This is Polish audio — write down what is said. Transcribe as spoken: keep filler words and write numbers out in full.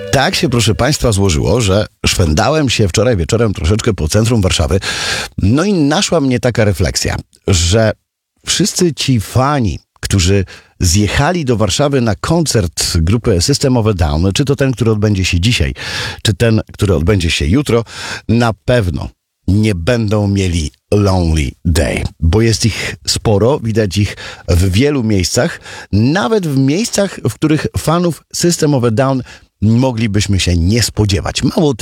Tak się, proszę Państwa, złożyło, że szwendałem się wczoraj wieczorem troszeczkę po centrum Warszawy. No i naszła mnie taka refleksja, że wszyscy ci fani, którzy zjechali do Warszawy na koncert grupy System of a Down, czy to ten, który odbędzie się dzisiaj, czy ten, który odbędzie się jutro, na pewno nie będą mieli Lonely Day, bo jest ich sporo, widać ich w wielu miejscach, nawet w miejscach, w których fanów System of a Down moglibyśmy się nie spodziewać. Mało